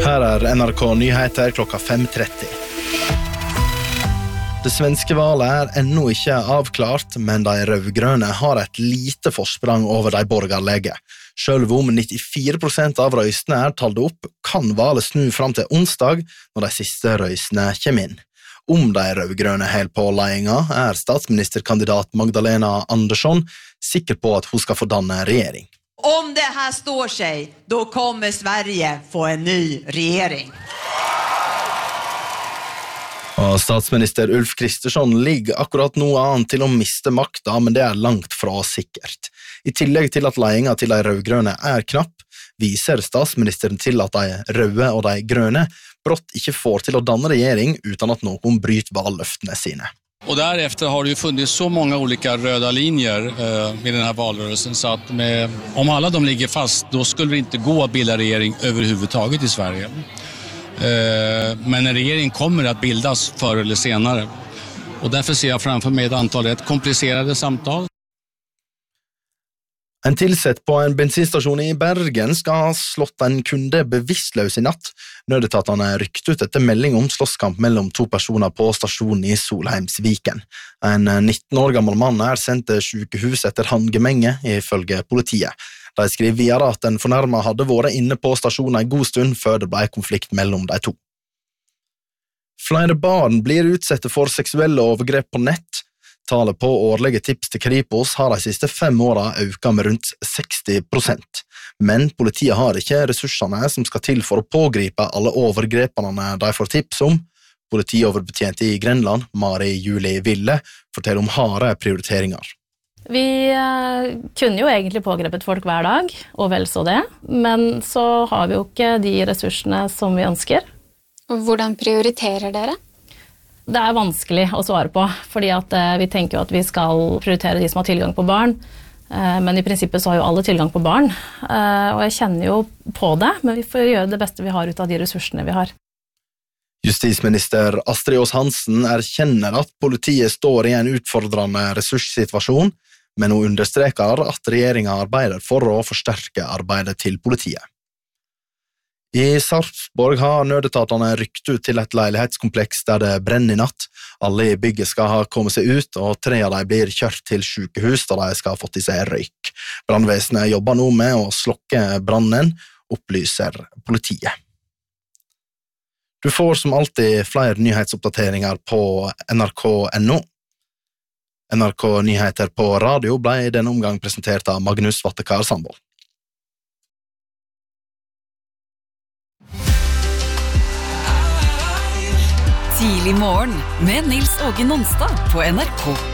Her NRK Nyheter klokka 5:30. Det svenske valet ennå ikke avklart, men de rødgrønne har et lite forsprang over de borgerlige. Selv om 94% av røystene talt opp, kan valet snu fram til onsdag når de siste røystene kommer inn. Om de rødgrønne helt på ledelsen statsministerkandidat Magdalena Andersson sikker på at hun skal få danne regjering. Om det här står sig, då kommer Sverige få en ny regering. Og statsminister Ulf Kristersson ligger akkurat nå an til å miste makta, men det langt fra sikkert. I tillegg til at ledelsen til de rødgrønne knapp, viser statsministeren til at de røde og de grønne brått ikke får til å danne regjering uten at noen bryter valløftene sine. Och därefter har det ju funnits så många olika röda linjer med den här valrörelsen så att om alla de ligger fast då skulle det inte gå att bilda regering överhuvudtaget i Sverige. Men en regering kommer att bildas förr eller senare. Och därför ser jag framför mig ett antal rätt komplicerade samtal. En tilsett på en bensinstasjon i Bergen skal ha slått en kunde bevisstløs i natt. Nødetatene rykket ut etter melding om slåsskamp mellom to personer på stasjonen i Solheimsviken. En 19 år gammel mann sendt til sykehus etter handgemenge, ifølge politiet. De skriver videre at den fornærmede hadde vært inne på stasjonen en god stund før det ble konflikt mellom de to. Flere barn blir utsatt for seksuelle overgrep på nett. Tallet på årlige tips til Kripos har de siste 5 årene økt med rundt 60%. Men politiet har ikke ressursene som skal til for å pågripe alle overgrepene de får tips om. Politioverbetjent i Grenland, Mari Julie Ville, forteller om harde prioriteringer. Vi kunne jo egentlig pågrepet folk hver dag, og vel så det, men så har vi jo ikke de ressursene som vi ønsker. Og hvordan prioriterer dere? Det vanskelig å svare på, fordi at vi tenker jo at vi skal prioritere de som har tilgang på barn, men i prinsippet så har jo alle tilgang på barn, og jeg kjenner jo på det, men vi får gjøre det beste vi har ut av de ressursene vi har. Justisminister Astrid Aas Hansen erkjenner at politiet står i en utfordrende ressurssituasjon, men hun understreker at regjeringen arbeider for å forsterke arbeidet til politiet. I Sarpsborg har nødetatene rykket ut til et leilighetskompleks der det brenner i natt. Alle i bygget skal ha kommet seg ut, og 3 av dem blir kjørt til sykehus da de skal ha fått i seg røyk. Brannvesenet jobber nå med å slokke brannen, opplyser politiet. Du får som alltid flere nyhetsoppdateringer på NRK.no. NRK Nyheter på radio ble denne omgang presentert av Magnus Vattekar Sandvold. Tidlig morgen med Nils Åge Nonstad på NRK